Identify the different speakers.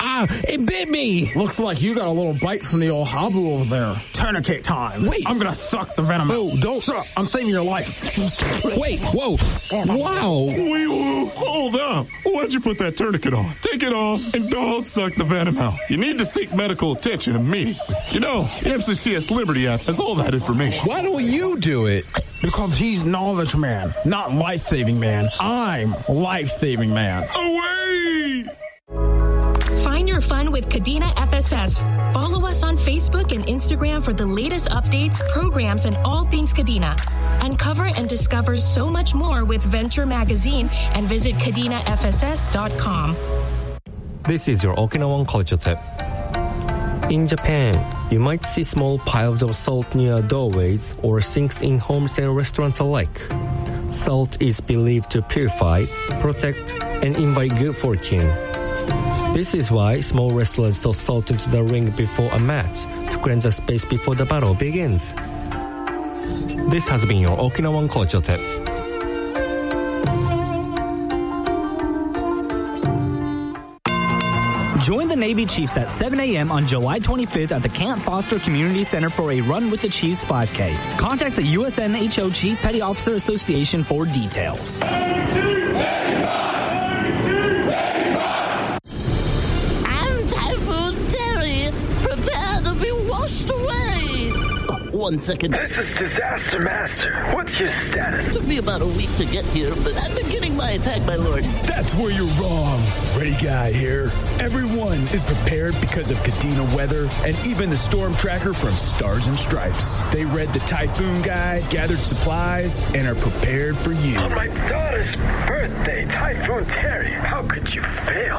Speaker 1: It bit me.
Speaker 2: Looks like you got a little bite from the old Habu over there. Tourniquet time.
Speaker 1: Wait.
Speaker 2: I'm gonna suck the venom out.
Speaker 1: Oh, don't.
Speaker 2: Shut up. I'm saving your life.
Speaker 1: Wait, whoa. Wow.
Speaker 3: Wee-woo, hold up. Why'd you put that tourniquet on? Take it off and don't suck the venom out. You need to seek medical attention immediately. You know, the FCCS Liberty app has all that information.
Speaker 1: Why don't you do it?
Speaker 2: Because he's knowledge man, not life-saving man. I'm life-saving man.
Speaker 3: Away!
Speaker 4: Find your fun with Kadena FSS. Follow us on Facebook and Instagram for the latest updates, programs, and all things Kadena. Uncover and discover so much more with Venture Magazine and visit KadenaFSS.com.
Speaker 5: This is your Okinawan culture tip. In Japan, you might see small piles of salt near doorways or sinks in homes and restaurants alike. Salt is believed to purify, protect, and invite good fortune. This is why small wrestlers toss salt into the ring before a match to cleanse the space before the battle begins. This has been your Okinawan culture tip.
Speaker 6: Join the Navy Chiefs at 7 a.m. on July 25th at the Camp Foster Community Center for a Run with the Chiefs 5K. Contact the USNHO Chief Petty Officer Association for details.
Speaker 7: I'm Typhoon Terry. Prepare to be washed away. 1 second.
Speaker 8: This is Disaster Master. What's your status?
Speaker 7: Took me about a week to get here, but I'm beginning my attack, my lord.
Speaker 9: That's where you're wrong. Ready Guy here. Everyone is prepared because of Kadena weather and even the storm tracker from Stars and Stripes. They read the Typhoon Guide, gathered supplies, and are prepared for you.
Speaker 8: On my daughter's birthday, Typhoon Terry. How could you fail?